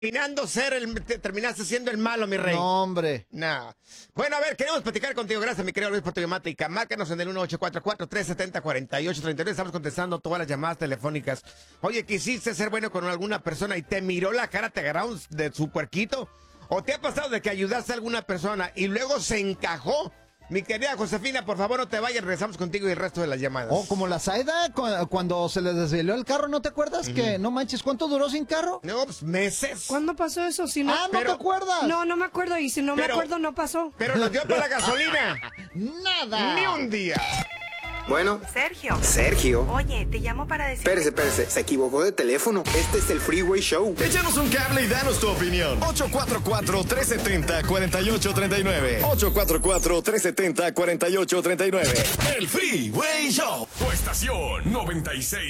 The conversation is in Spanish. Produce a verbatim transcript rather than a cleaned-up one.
Terminando ser el, te terminaste siendo el malo, mi rey. No, hombre. Nah. Bueno, a ver, queremos platicar contigo. Gracias, mi querido Luis, por tu llamada. Márcanos en el uno ocho cuatro cuatro, tres siete cero, cuatro ocho tres nueve. Estamos contestando todas las llamadas telefónicas. Oye, ¿quisiste ser bueno con alguna persona y te miró la cara, te agarraron de su puerquito? ¿O te ha pasado de que ayudaste a alguna persona y luego se encajó? Mi querida Josefina, por favor, no te vayas. Regresamos contigo y el resto de las llamadas. Oh, como la Zaida cu cuando se le desveló el carro, ¿no te acuerdas? Uh-huh. Que no manches, ¿cuánto duró sin carro? No, pues meses. ¿Cuándo pasó eso? Si no, ah, ¿no pero, te acuerdas? No, no me acuerdo. Y si no pero, me acuerdo, no pasó. Pero nos dio para la gasolina. Nada. Ni un día. Bueno. Sergio. Sergio. Oye, te llamo para decir... Espérese, espérese, se equivocó de teléfono. Este es el Freeway Show. Échanos un cable y danos tu opinión. ocho cuatro cuatro, tres siete cero, cuatro ocho tres nueve. ocho cuatro cuatro, tres siete cero, cuatro ocho tres nueve. El Freeway Show. Tu estación noventa y seis.